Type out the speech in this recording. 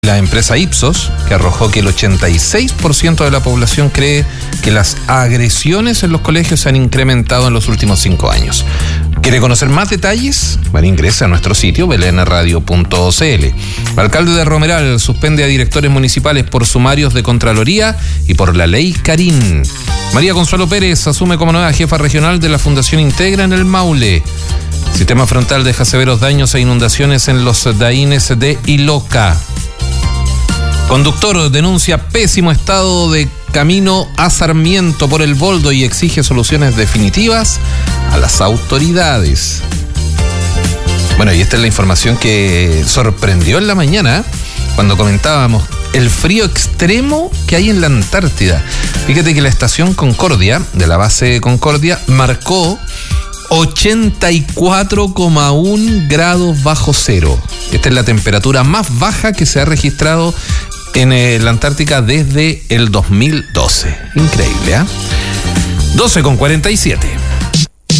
La empresa Ipsos, que arrojó que el 86% de la población cree que las agresiones en los colegios se han incrementado en los últimos 5 años. ¿Quiere conocer más detalles? Bueno, ingrese a nuestro sitio belnradio.cl. El alcalde de Romeral suspende a directores municipales por sumarios de Contraloría y por la ley Carín. María Consuelo Pérez asume como nueva jefa regional de la Fundación Integra en el Maule. Sistema frontal deja severos daños e inundaciones en los Daines de Iloca. Conductor denuncia pésimo estado de camino a Sarmiento por el boldo y exige soluciones definitivas a las autoridades. Bueno, y esta es la información que sorprendió en la mañana cuando comentábamos el frío extremo que hay en la Antártida. Fíjate que la estación Concordia, de la base Concordia, marcó 84,1 grados bajo cero. Esta es la temperatura más baja que se ha registrado en la Antártica desde el 2012. Increíble, ¿eh? 12:47.